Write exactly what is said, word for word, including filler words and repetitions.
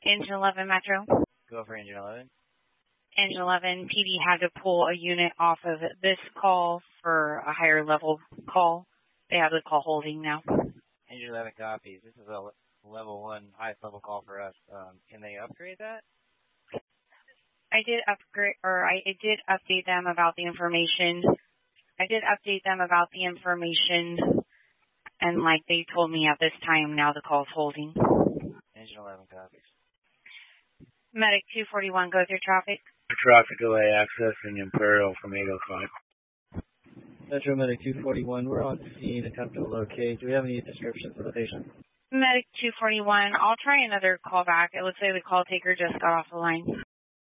Engine eleven Metro. Go for Engine eleven. Engine eleven, P D had to pull a unit off of this call for a higher level call. They have the call holding now. Engine eleven copies. This is a level one, highest level call for us. Um, can they upgrade that? I did upgrade, or I, I did update them about the information. I did update them about the information, and like they told me at this time, now the call's holding. Engine eleven copies. Medic two forty-one, go through traffic. Traffic delay accessing Imperial from eight oh five. Metro Medic two forty-one, we're on scene, attempt to locate. Do we have any description for the patient? Medic two forty-one, I'll try another call back. It looks like the call taker just got off the line.